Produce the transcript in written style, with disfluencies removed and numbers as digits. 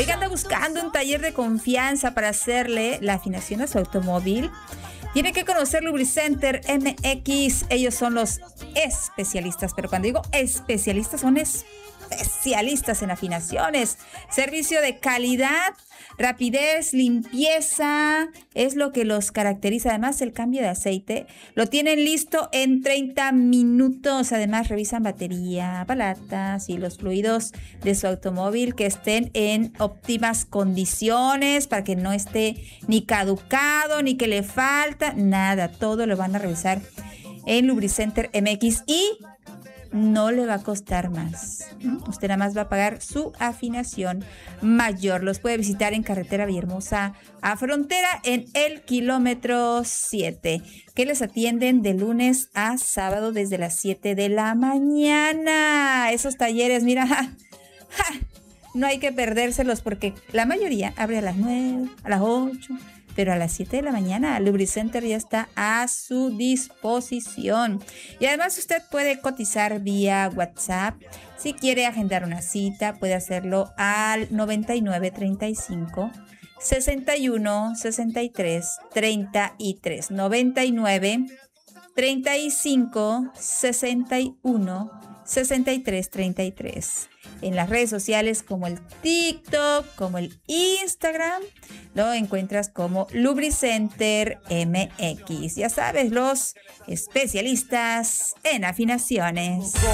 Oiga, anda buscando un taller de confianza para hacerle la afinación a su automóvil. Tiene que conocer Lubricenter MX. Ellos son los especialistas, pero cuando digo especialistas, son especialistas en afinaciones. Servicio de calidad, rapidez, limpieza, es lo que los caracteriza. Además, el cambio de aceite lo tienen listo en 30 minutos. Además, revisan batería, palatas y los fluidos de su automóvil que estén en óptimas condiciones para que no esté ni caducado, ni que le falta, nada. Todo lo van a revisar en Lubricenter MX y no le va a costar más. Usted nada más va a pagar su afinación mayor. Los puede visitar en Carretera Villahermosa a Frontera en el kilómetro 7, que les atienden de lunes a sábado desde las 7 de la mañana. Esos talleres, mira, no hay que perdérselos porque la mayoría abre a las 9, a las 8, pero a las 7 de la mañana Lubricenter ya está a su disposición. Y además usted puede cotizar vía WhatsApp. Si quiere agendar una cita, puede hacerlo al 9935 61 63 33. 99 35 61 63 33. En las redes sociales como el TikTok, como el Instagram, lo encuentras como Lubricenter MX. Ya sabes, los especialistas en afinaciones.